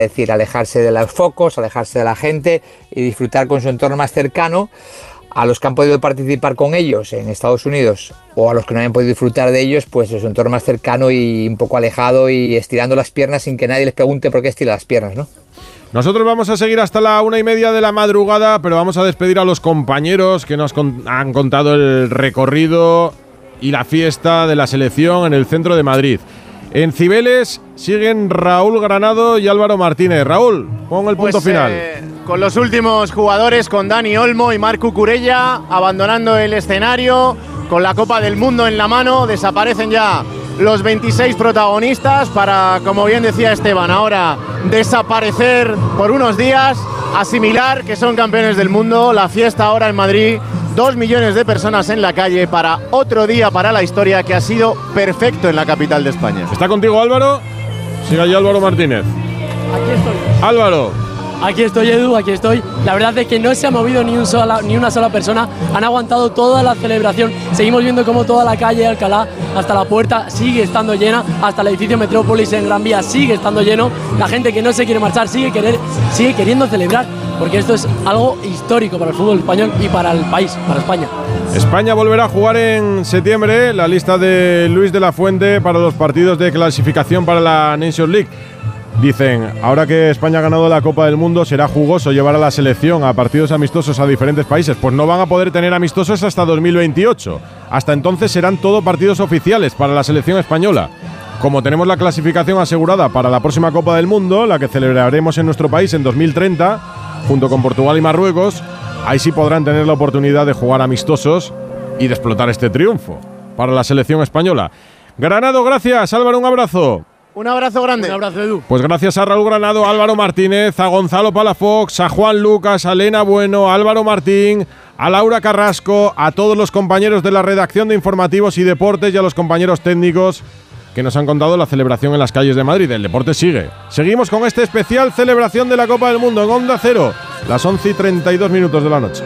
Es decir, alejarse de los focos, alejarse de la gente y disfrutar con su entorno más cercano. A los que han podido participar con ellos en Estados Unidos o a los que no han podido disfrutar de ellos, pues su entorno más cercano y un poco alejado y estirando las piernas sin que nadie les pregunte por qué estira las piernas, ¿no? Nosotros vamos a seguir hasta la 1:30 de la madrugada, pero vamos a despedir a los compañeros que nos han contado el recorrido y la fiesta de la selección en el centro de Madrid. En Cibeles siguen Raúl Granado y Álvaro Martínez. Raúl, pon el punto final. Con los últimos jugadores, con Dani Olmo y Marc Cucurella abandonando el escenario, con la Copa del Mundo en la mano, desaparecen ya los 26 protagonistas para, como bien decía Esteban, ahora desaparecer por unos días, asimilar que son campeones del mundo. La fiesta ahora en Madrid, 2 millones de personas en la calle para otro día para la historia que ha sido perfecto en la capital de España. ¿Está contigo Álvaro? Sigue allí Álvaro Martínez. Aquí estoy. Álvaro. Aquí estoy, Edu, aquí estoy. La verdad es que no se ha movido ni una sola persona. Han aguantado toda la celebración. Seguimos viendo cómo toda la calle de Alcalá hasta la puerta sigue estando llena. Hasta el edificio Metrópolis en Gran Vía sigue estando lleno. La gente que no se quiere marchar sigue queriendo celebrar, porque esto es algo histórico para el fútbol español y para el país, para España. España volverá a jugar en septiembre. La lista de Luis de la Fuente para los partidos de clasificación para la Nations League. Dicen, ahora que España ha ganado la Copa del Mundo, será jugoso llevar a la selección a partidos amistosos a diferentes países. Pues no van a poder tener amistosos hasta 2028. Hasta entonces serán todo partidos oficiales para la selección española. Como tenemos la clasificación asegurada para la próxima Copa del Mundo, la que celebraremos en nuestro país en 2030, junto con Portugal y Marruecos, ahí sí podrán tener la oportunidad de jugar amistosos y de explotar este triunfo para la selección española. Granado, gracias. Álvaro, un abrazo. Un abrazo grande. Un abrazo, Edu. Pues gracias a Raúl Granado, a Álvaro Martínez, a Gonzalo Palafox, a Juan Lucas, a Elena Bueno, a Álvaro Martín, a Laura Carrasco, a todos los compañeros de la redacción de Informativos y Deportes y a los compañeros técnicos que nos han contado la celebración en las calles de Madrid. El deporte sigue. Seguimos con este especial celebración de la Copa del Mundo en Onda Cero, las 11:32 de la noche.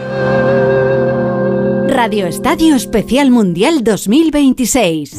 Radio Estadio Especial Mundial 2026.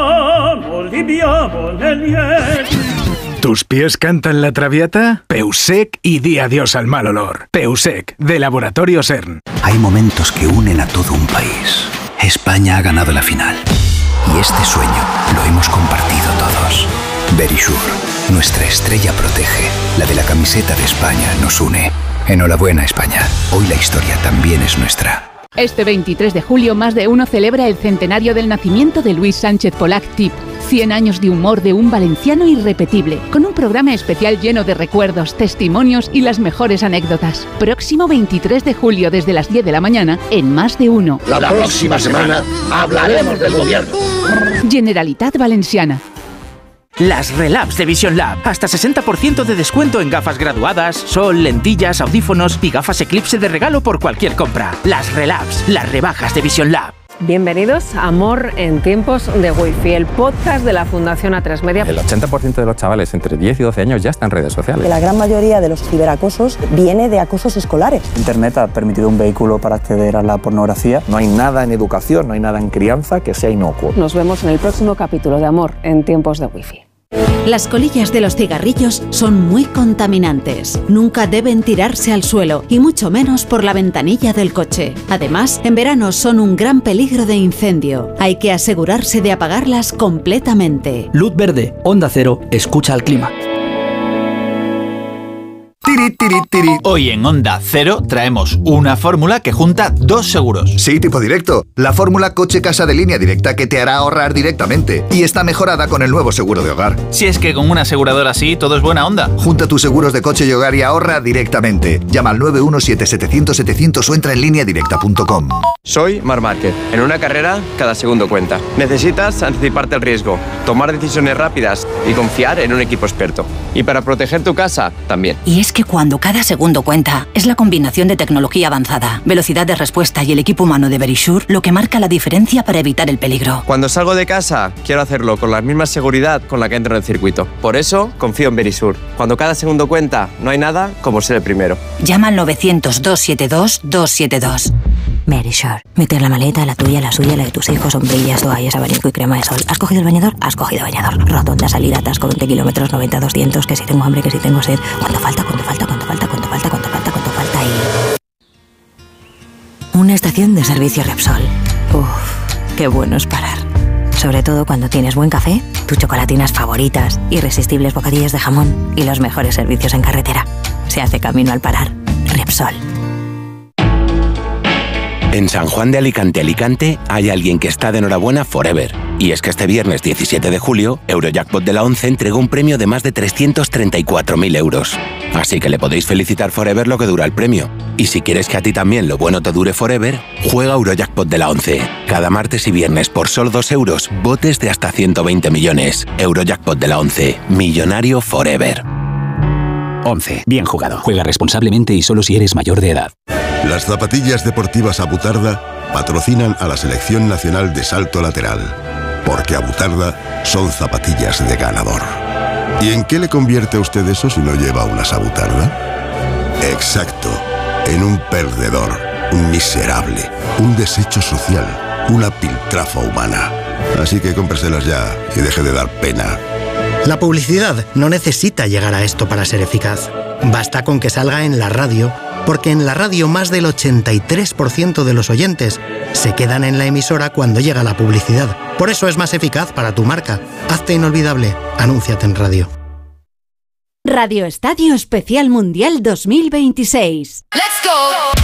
¿Tus pies cantan la Traviata? Peusec y di adiós al mal olor. Peusec, de Laboratorio CERN. Hay momentos que unen a todo un país. España ha ganado la final. Y este sueño lo hemos compartido todos. Verisur, nuestra estrella protege. La de la camiseta de España nos une. Enhorabuena, España. Hoy la historia también es nuestra. Este 23 de julio, Más de Uno celebra el centenario del nacimiento de Luis Sánchez Polac Tip. 100 años de humor de un valenciano irrepetible, con un programa especial lleno de recuerdos, testimonios y las mejores anécdotas. Próximo 23 de julio desde las 10 de la mañana en Más de Uno. La próxima semana hablaremos del gobierno. Generalitat Valenciana. Las Relabs de Vision Lab. Hasta 60% de descuento en gafas graduadas, sol, lentillas, audífonos y gafas Eclipse de regalo por cualquier compra. Las Relabs, las rebajas de Vision Lab. Bienvenidos a Amor en tiempos de Wi-Fi, el podcast de la Fundación A3 Media. El 80% de los chavales entre 10 y 12 años ya están en redes sociales. Que la gran mayoría de los ciberacosos viene de acosos escolares. Internet ha permitido un vehículo para acceder a la pornografía. No hay nada en educación, no hay nada en crianza que sea inocuo. Nos vemos en el próximo capítulo de Amor en tiempos de Wi-Fi. Las colillas de los cigarrillos son muy contaminantes. Nunca deben tirarse al suelo y mucho menos por la ventanilla del coche. Además, en verano son un gran peligro de incendio. Hay que asegurarse de apagarlas completamente. Luz verde, Onda Cero, escucha al clima. Hoy en Onda Cero traemos una fórmula que junta dos seguros. Sí, tipo directo. La fórmula coche-casa de Línea Directa que te hará ahorrar directamente. Y está mejorada con el nuevo seguro de hogar. Si es que con una aseguradora así todo es buena onda. Junta tus seguros de coche y hogar y ahorra directamente. Llama al 917-700-700 o entra en lineadirecta.com. Soy Marc Márquez. En una carrera, cada segundo cuenta. Necesitas anticiparte al riesgo, tomar decisiones rápidas y confiar en un equipo experto. Y para proteger tu casa, también. Y es que cuando cada segundo cuenta, es la combinación de tecnología avanzada, velocidad de respuesta y el equipo humano de Verisur lo que marca la diferencia para evitar el peligro. Cuando salgo de casa, quiero hacerlo con la misma seguridad con la que entro en el circuito. Por eso, confío en Verisur. Cuando cada segundo cuenta, no hay nada como ser el primero. Llama al 900-272-272. Verisure. Meter la maleta, la tuya, la suya, la de tus hijos, sombrillas, toallas, abanico y crema de sol. ¿Has cogido el bañador? Has cogido bañador. Rotonda, salida, atasco, 20 kilómetros, 90, 200, que si tengo hambre, que si tengo sed. ¿Cuánto falta? Y... Una estación de servicio Repsol. Uff, qué bueno es parar. Sobre todo cuando tienes buen café, tus chocolatinas favoritas, irresistibles bocadillos de jamón y los mejores servicios en carretera. Se hace camino al parar. Repsol. En San Juan de Alicante hay alguien que está de enhorabuena forever. Y es que este viernes 17 de julio, Eurojackpot de la 11 entregó un premio de más de 334.000 euros. Así que le podéis felicitar forever lo que dura el premio. Y si quieres que a ti también lo bueno te dure forever, juega Eurojackpot de la 11. Cada martes y viernes por solo 2 euros, botes de hasta 120 millones. Eurojackpot de la 11. Millonario forever. 11. Bien jugado. Juega responsablemente y solo si eres mayor de edad. Las zapatillas deportivas Abutarda patrocinan a la Selección Nacional de Salto Lateral, porque Abutarda son zapatillas de ganador. ¿Y en qué le convierte a usted eso si no lleva unas Abutarda? Exacto, en un perdedor, un miserable, un desecho social, una piltrafa humana. Así que cómpreselas ya y deje de dar pena. La publicidad no necesita llegar a esto para ser eficaz. Basta con que salga en la radio, porque en la radio más del 83% de los oyentes se quedan en la emisora cuando llega la publicidad. Por eso es más eficaz para tu marca. Hazte inolvidable. Anúnciate en radio. Radio Estadio Especial Mundial 2026. ¡Let's go!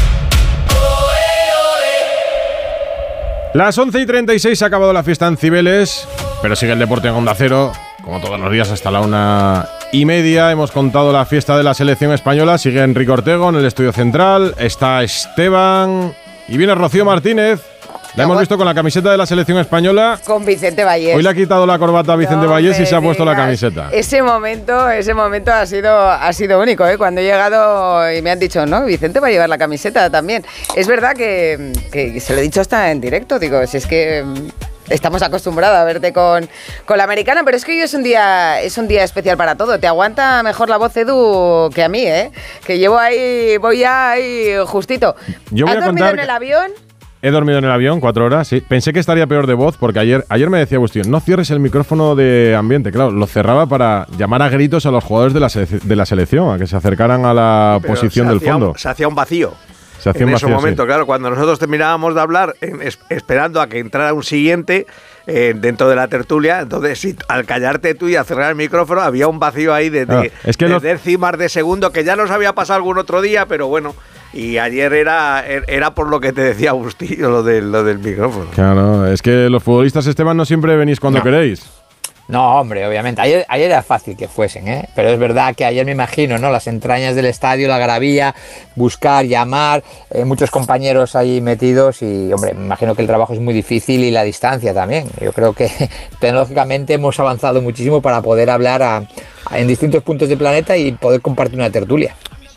Las 11:36 ha acabado la fiesta en Cibeles, pero sigue el deporte en Onda Cero, como todos los días hasta la 1:30. Hemos contado la fiesta de la selección española. Sigue Enrique Ortego en el estudio central. Está Esteban y viene Rocío Martínez. La hemos visto con la camiseta de la selección española. Con Vicente Vallés. Hoy le ha quitado la corbata a Vicente Vallés y se ha puesto la camiseta. Ese momento ha sido único, ¿eh? Cuando he llegado y me han dicho, no, Vicente va a llevar la camiseta también. Es verdad que se lo he dicho hasta en directo. Digo, si es que estamos acostumbrados a verte con la americana, pero es que hoy es un día especial para todo. Te aguanta mejor la voz, Edu, que a mí, ¿eh? Que voy ya ahí justito. ¿Has dormido en el avión? He dormido en el avión 4 horas, sí. Pensé que estaría peor de voz porque ayer me decía Agustín, no cierres el micrófono de ambiente. Claro, lo cerraba para llamar a gritos a los jugadores de la selección, a que se acercaran a la posición del fondo. Se hacía un vacío. En ese momento, claro, cuando nosotros terminábamos de hablar, esperando a que entrara un siguiente dentro de la tertulia, entonces al callarte tú y a cerrar el micrófono, había un vacío ahí de décimas de segundo que ya nos había pasado algún otro día, pero bueno. Y ayer era por lo que te decía Agustín, lo del micrófono. Claro, es que los futbolistas, Esteban, no siempre venís cuando queréis. No, hombre, obviamente. Ayer era fácil que fuesen, ¿eh? Pero es verdad que ayer me imagino, ¿no? Las entrañas del estadio, la gravía, buscar, llamar, muchos compañeros ahí metidos y, hombre, me imagino que el trabajo es muy difícil y la distancia también. Yo creo que tecnológicamente hemos avanzado muchísimo para poder hablar en distintos puntos del planeta y poder compartir una tertulia.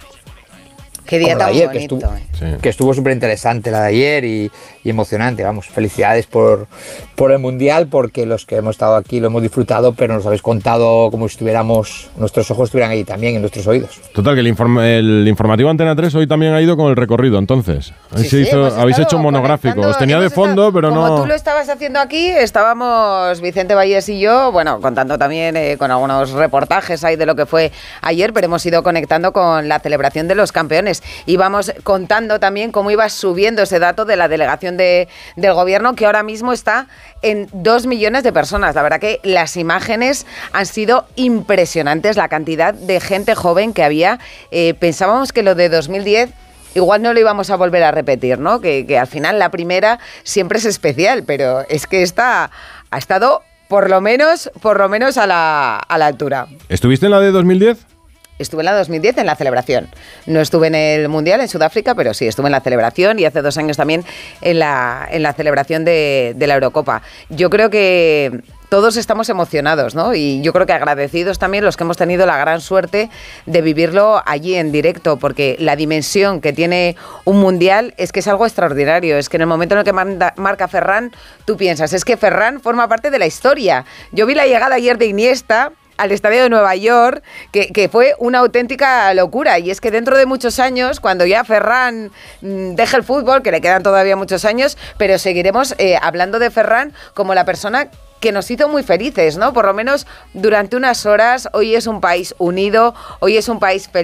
Qué día tan ayer, bonito. Que estuvo súper interesante la de ayer y emocionante. Vamos, felicidades por el Mundial, porque los que hemos estado aquí lo hemos disfrutado, pero nos habéis contado como si nuestros ojos estuvieran ahí también, en nuestros oídos. Total, que el informativo Antena 3 hoy también ha ido con el recorrido, entonces. Habéis hecho un monográfico. Os tenía de fondo, pero no... Como tú lo estabas haciendo aquí, estábamos Vicente Vallés y yo, bueno, contando también con algunos reportajes ahí de lo que fue ayer, pero hemos ido conectando con la celebración de los campeones. Y vamos contando también cómo iba subiendo ese dato de la delegación del gobierno, que ahora mismo está en 2 millones de personas. La verdad que las imágenes han sido impresionantes, la cantidad de gente joven que había. Pensábamos que lo de 2010 igual no lo íbamos a volver a repetir, ¿no? Que al final la primera siempre es especial, pero es que esta ha estado por lo menos a la altura. ¿Estuviste en la de 2010? Estuve en la 2010 en la celebración. No estuve en el Mundial en Sudáfrica, pero sí, estuve en la celebración y hace 2 años también en la celebración de la Eurocopa. Yo creo que todos estamos emocionados, ¿no? Y yo creo que agradecidos también los que hemos tenido la gran suerte de vivirlo allí en directo, porque la dimensión que tiene un Mundial es que es algo extraordinario. Es que en el momento en el que marca Ferran, tú piensas, es que Ferran forma parte de la historia. Yo vi la llegada ayer de Iniesta al estadio de Nueva York, que fue una auténtica locura. Y es que dentro de muchos años, cuando ya Ferran deje el fútbol, que le quedan todavía muchos años, pero seguiremos hablando de Ferran como la persona que nos hizo muy felices, ¿no? Por lo menos durante unas horas. Hoy es un país unido, hoy es un país feliz.